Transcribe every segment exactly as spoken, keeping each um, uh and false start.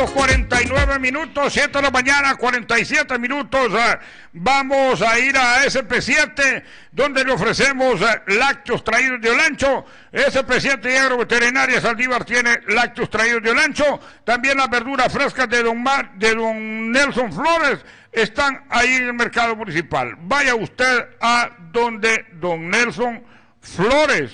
cuarenta y nueve minutos, siete de la mañana, cuarenta y siete minutos. Uh, vamos a ir a S P siete, donde le ofrecemos uh, lácteos traídos de Olancho. S P siete y Agroveterinaria Saldívar tiene lácteos traídos de Olancho. También las verduras frescas de don, Mar, de don Nelson Flores están ahí en el mercado municipal. Vaya usted a donde don Nelson Flores.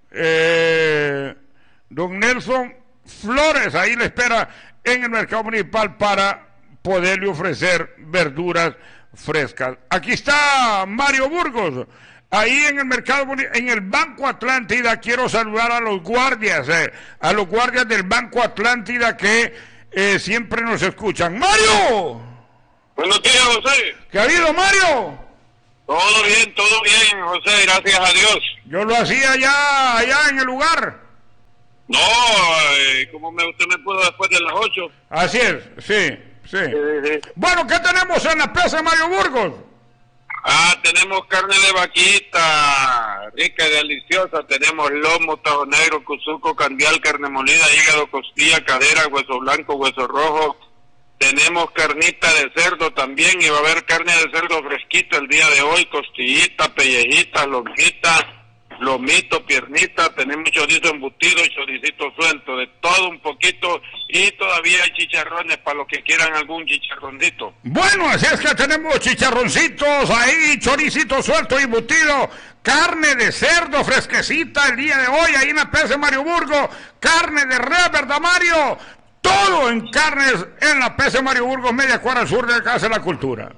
Eh, don Nelson Flores, ahí le espera en el mercado municipal para poderle ofrecer verduras frescas. Aquí está Mario Burgos, ahí en el mercado, en el Banco Atlántida. Quiero saludar a los guardias, eh, a los guardias del Banco Atlántida que eh, siempre nos escuchan. ¡Mario! Buenos días, José. ¿Qué ha habido, Mario? Todo bien, todo bien, José, gracias a Dios. Yo lo hacía allá, allá en el lugar. No, eh, como me, usted me pudo después de las ocho. Así es, sí, sí. Sí, sí. Bueno, ¿qué tenemos en la pieza, Mario Burgos? Ah, tenemos carne de vaquita, rica y deliciosa. Tenemos lomo, tajo negro, cuzuco, candial, carne molida, hígado, costilla, cadera, hueso blanco, hueso rojo. Tenemos carnita de cerdo también, y va a haber carne de cerdo fresquita el día de hoy, costillita, pellejita, lonjita, lomito, piernita. Tenemos chorizo embutido y choricito suelto, de todo un poquito, y todavía hay chicharrones para los que quieran algún chicharroncito. Bueno, así es que tenemos chicharroncitos ahí, choricito suelto y embutido, carne de cerdo fresquecita el día de hoy, ahí en la P S Mario Burgos, carne de res, ¿verdad, Mario? Todo en carnes en la P S Mario Burgos, media cuadra al sur de Casa de la Cultura.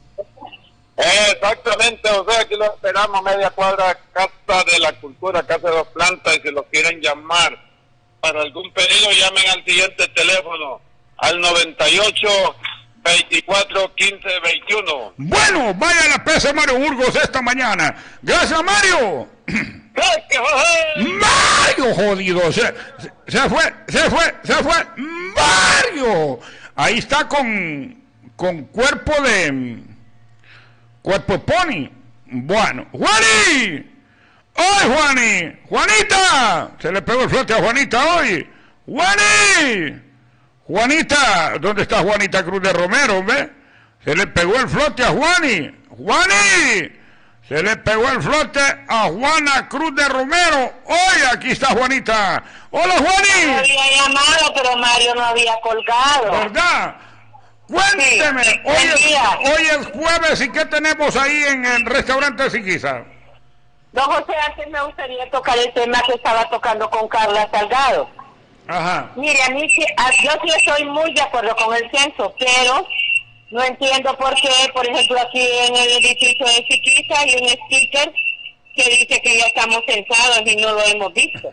Exactamente, o sea, aquí lo esperamos, media cuadra, Casa de la Cultura, Casa de dos Plantas, y si los quieren llamar para algún pedido, llamen al siguiente teléfono, al noventa y ocho, veinticuatro, quince, veintiuno. Bueno, vaya a la P S Mario Burgos esta mañana. Gracias, Mario. ¡Gracias, José! Mario, jodido, se, se, se fue, se fue, se fue, Mario. Ahí está con, con cuerpo de... Cuerpo de pony. Bueno, ¡Juani! ¡Ay, Juani! ¡Juanita! Se le pegó el flote a Juanita hoy. ¡Juani! Juanita, ¿dónde está Juanita Cruz de Romero, ve? Se le pegó el flote a Juani. ¡Juani! Se le pegó el flote a Juana Cruz de Romero. Hoy aquí está Juanita. ¡Hola, Juani! No había llamado, pero Mario no había colgado. ¿Verdad? Cuénteme, sí, hoy, es, hoy es jueves, ¿y qué tenemos ahí en el restaurante Siquisa? Don José, antes me gustaría tocar el tema que estaba tocando con Carla Salgado. Ajá. Mire, a mí sí, yo sí estoy muy de acuerdo con el censo, pero no entiendo por qué, por ejemplo, aquí en el edificio de Siquisa hay un sticker que dice que ya estamos censados y no lo hemos visto.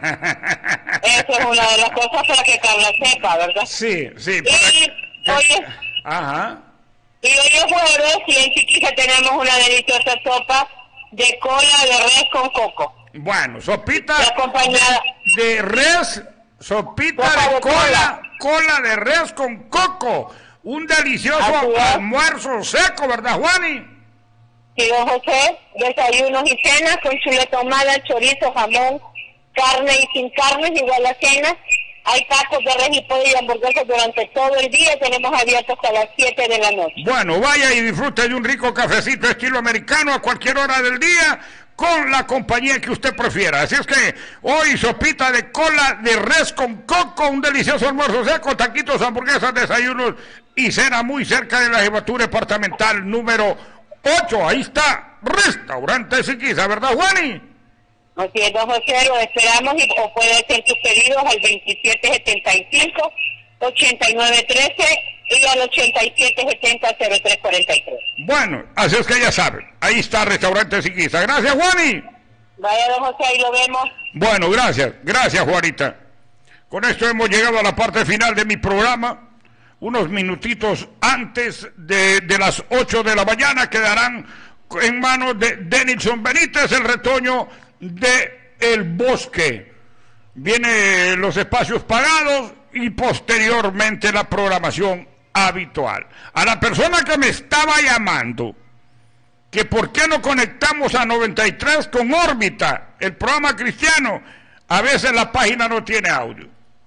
Eso es una de las cosas para que Carla sepa, ¿verdad? Sí, sí. Y hoy es, Ajá. y hoy es jueves y en Siquisa tenemos una deliciosa sopa de cola de res con coco. Bueno, sopita acompañada de, de res, sopita de, de cola, cola, cola de res con coco. Un delicioso almuerzo seco, ¿verdad, Juani? Sí, don José, desayunos y cenas con chuleta ahumada, chorizo, jamón, carne y sin carne, igual la cena. Hay tacos de res y pollo y hamburguesas durante todo el día. Tenemos abierto hasta las siete de la noche. Bueno, vaya y disfrute de un rico cafecito estilo americano a cualquier hora del día con la compañía que usted prefiera. Así es que hoy sopita de cola de res con coco, un delicioso almuerzo seco, taquitos, hamburguesas, desayunos y cena muy cerca de la jefatura departamental número ocho. Ahí está, Restaurante Siquisa, ¿verdad, Juani? Así es, don José, lo esperamos y, o puede hacer tus pedidos al veintisiete setenta y cinco, ochenta y nueve trece y al ochenta y siete setenta, cero tres cuarenta y tres. Bueno, así es que ya saben, ahí está Restaurante Siquisa. Gracias, Juani. Vaya, don José, ahí lo vemos. Bueno, gracias, gracias, Juanita. Con esto hemos llegado a la parte final de mi programa. Unos minutitos antes de, de las ocho de la mañana quedarán en manos de Denilson Benítez el retoño de El Bosque. Vienen los espacios pagados y posteriormente la programación habitual. A la persona que me estaba llamando, que por qué no conectamos a noventa y tres con Órbita, el programa cristiano, a veces la página no tiene audio.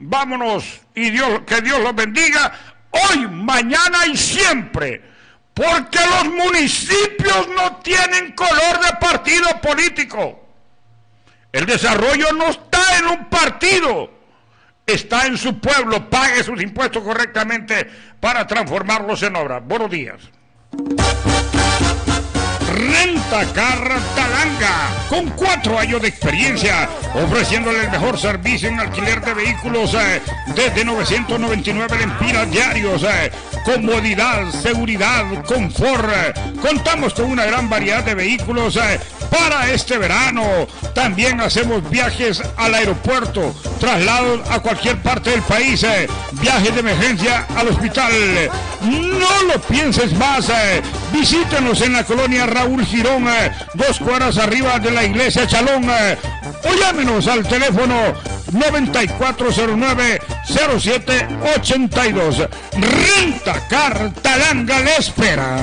vámonos y Dios, que Dios los bendiga hoy, mañana y siempre, porque los municipios no tienen color de partido político. El desarrollo no está en un partido, está en su pueblo. Pague sus impuestos correctamente para transformarlos en obra. Buenos días. Rentacar Talanga, con cuatro años de experiencia, ofreciéndole el mejor servicio en alquiler de vehículos eh, desde novecientos noventa y nueve lempiras diarios, eh, comodidad, seguridad, confort. Eh. Contamos con una gran variedad de vehículos eh, para este verano. También hacemos viajes al aeropuerto, traslados a cualquier parte del país, eh, viajes de emergencia al hospital. No lo pienses más, eh. visítenos en la colonia Raúl Girón, eh, dos cuadras arriba de la iglesia Chalón, eh, o llámenos al teléfono noventa y cuatro cero nueve cero siete ochenta y dos. Rentacar Talanga le espera.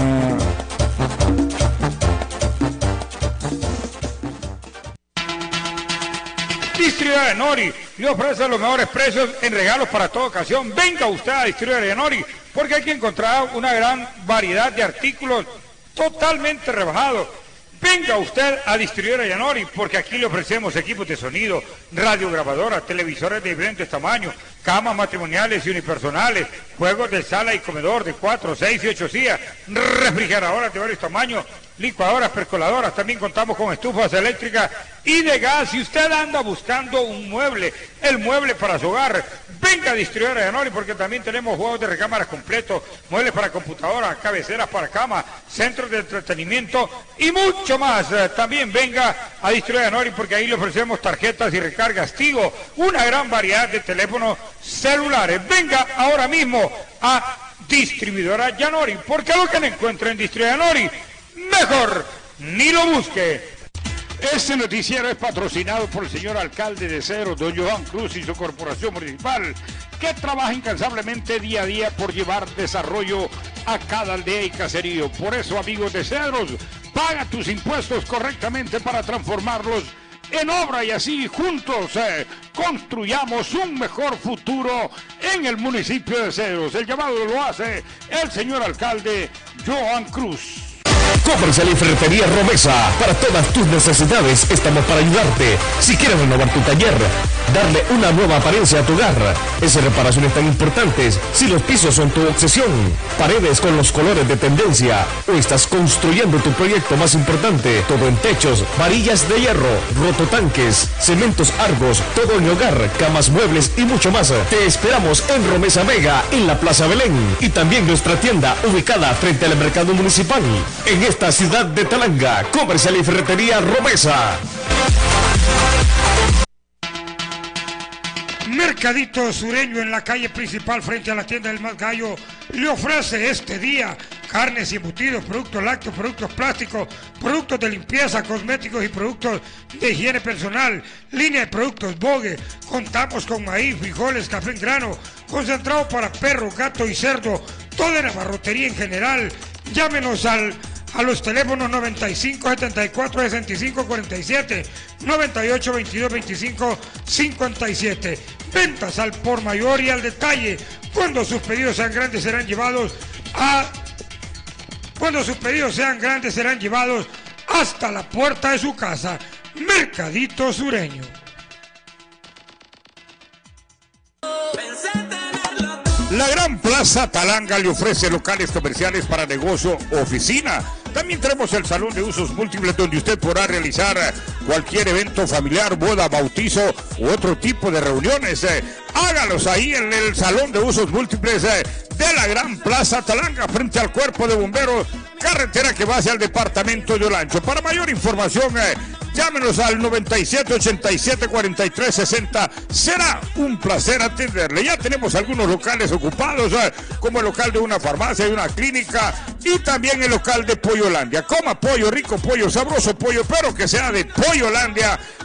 Distribuidora de Nori le ofrece los mejores precios en regalos para toda ocasión. Venga usted a Distribuidora de Nori, porque aquí encontrará una gran variedad de artículos totalmente rebajados. Venga usted a Distribuidora de Nori, porque aquí le ofrecemos equipos de sonido, radiograbadoras, televisores de diferentes tamaños, camas matrimoniales y unipersonales, juegos de sala y comedor de cuatro, seis y ocho sillas, refrigeradoras de varios tamaños, licuadoras, percoladoras. También contamos con estufas eléctricas y de gas. Si usted anda buscando un mueble, el mueble para su hogar, venga a Distribuidora de Nori, porque también tenemos juegos de recámaras completos, muebles para computadoras, cabeceras para cama, centros de entretenimiento y mucho más. También venga a Distribuidora de Nori, porque ahí le ofrecemos tarjetas y recargas Tigo, una gran variedad de teléfonos celulares. Venga ahora mismo a Distribuidora Yanori, porque lo que no encuentra en Distribuidora Yanori, mejor ni lo busque. Este noticiero es patrocinado por el señor alcalde de Cedros, don Johan Cruz, y su corporación municipal, que trabaja incansablemente día a día por llevar desarrollo a cada aldea y caserío. Por eso, amigos de Cedros, paga tus impuestos correctamente para transformarlos en obra, y así juntos eh, construyamos un mejor futuro en el municipio de Cedros. El llamado lo hace el señor alcalde Johan Cruz. Comercial y Ferretería Romesa. Para todas tus necesidades estamos para ayudarte. Si quieres renovar tu taller, darle una nueva apariencia a tu hogar, esas reparaciones tan importantes, si los pisos son tu obsesión, paredes con los colores de tendencia, o estás construyendo tu proyecto más importante, todo en techos, varillas de hierro, rototanques, cementos Argos, todo en hogar, camas, muebles y mucho más. Te esperamos en Romesa Mega, en la Plaza Belén, y también nuestra tienda ubicada frente al mercado municipal. En esta ciudad de Talanga, Comercial y Ferretería Romesa. Mercadito Sureño, en la calle principal frente a la tienda del Más Gallo, le ofrece este día carnes y embutidos, productos lácteos, productos plásticos, productos de limpieza, cosméticos y productos de higiene personal, línea de productos Bogue. Contamos con maíz, frijoles, café en grano, concentrado para perro, gato y cerdo, toda la barrotería en general. Llámenos al a los teléfonos noventa y cinco, setenta y cuatro, sesenta y cinco, cuarenta y siete, noventa y ocho, veintidós, veinticinco, cincuenta y siete. Ventas al por mayor y al detalle. Cuando sus pedidos sean grandes serán llevados a Cuando sus pedidos sean grandes serán llevados hasta la puerta de su casa. Mercadito Sureño. La Gran Plaza Talanga le ofrece locales comerciales para negocio o oficina. También tenemos el salón de usos múltiples, donde usted podrá realizar cualquier evento familiar, boda, bautizo u otro tipo de reuniones. Eh, hágalos ahí en el salón de usos múltiples eh, de la Gran Plaza Talanga, frente al Cuerpo de Bomberos, carretera que va hacia el departamento de Olancho. Para mayor información, eh, llámenos al noventa y siete, ochenta y siete, cuarenta y tres, sesenta. Será un placer atenderle. Ya tenemos algunos locales ocupados, eh, como el local de una farmacia y una clínica, y también el local de Pollolandia. Coma pollo, rico pollo, sabroso pollo, pero que sea de Pollolandia.